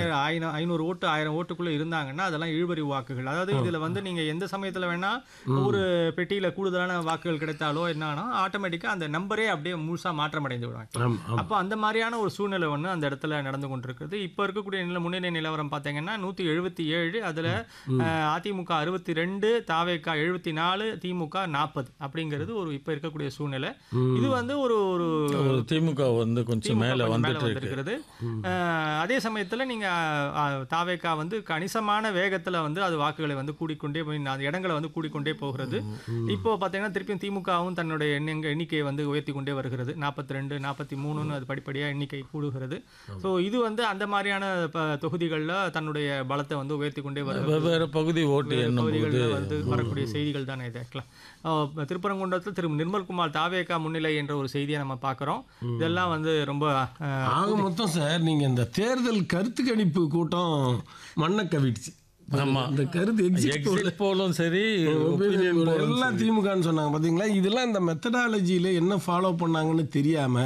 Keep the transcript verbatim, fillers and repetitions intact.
ஆயிரம் ஆயிரம் ஐநூறு ஓட்டு ஆயிரம் ஓட்டுக்குள்ள இருந்தாங்கன்னா அதெல்லாம் இழுபறி வாக்குகள். அதாவது இதுல வந்து நீங்க எந்த சமயத்துல வேணா ஒரு பெட்டியில கூடுதலான வாக்குகள் கிடைத்தாலோ என்னன்னா ஆட்டோமேட்டிக்கா அந்த நம்பரே அப்படியே முழுசா மாற்றம் அடைந்து விடுவாங்க. அப்போ அந்த மாதிரியான ஒரு சூழ்நிலை ஒன்று அந்த இடத்துல நடந்து கொண்டிருக்கிறது. இப்போ இருக்கக்கூடிய நில முன்னிலை நிலவரம் பார்த்தீங்கன்னா நூற்றி எழுபத்தி ஏழு, அதில் அதிமுக அறுபத்தி ரெண்டு, தாவேகா எழுபத்தி நாலு, திமுக நாற்பது அப்படிங்கிறது ஒரு இப்போ இருக்கக்கூடிய சூழ்நிலை. இது வந்து ஒரு ஒரு திமுக வந்து கொஞ்சம் மேலே வந்திருக்கிறது. அதே சமயத்தில் நீங்கள் தாவேகா வந்து கணிசமான வேகத்தில் வந்து அது வாக்குகளை வந்து கூடிக்கொண்டே போய் அந்த இடங்களை வந்து கூடிக்கொண்டே போகிறது. இப்போ பார்த்தீங்கன்னா திருப்பியும் திமுகவும் தன்னுடைய எண்ண எண்ணிக்கையை வந்து உயர்த்தி கொண்டே வருகிறது. நாற்பத்தி ரெண்டு நாற்பத்தி மூணுன்னு அது படிப்படியாக எண்ணிக்கை கூடுகிறது. ஸோ இது வந்து அந்த மாதிரியான தொகுதிகளில் தன்னுடைய பலத்தை வந்து உயர்த்தி கொண்டே வருகிறது. வெவ்வேறு பகுதி ஓட்டு பகுதிகளில் வந்து வரக்கூடிய செய்திகள் தானே இது. ஆக்சுவலாக திருப்பரங்குன்றத்தில் திரு நிர்மல்குமார் தாவேகா முன்னிலை என்ற ஒரு செய்தியை நம்ம பார்க்குறோம். இதெல்லாம் வந்து ரொம்ப ஆக மொத்தம் சார் நீங்கள் இந்த தேர்தல் கருத்து கணிப்பு கூட்டம் மண்ணை கவிடுச்சு. இந்த கருத்து எக்ஸிட் போலும் சரி எல்லாம் திமுகன்னு சொன்னாங்க பார்த்தீங்களா. இதெல்லாம் இந்த மெத்தடாலஜியில் என்ன ஃபாலோ பண்ணாங்கன்னு தெரியாமல்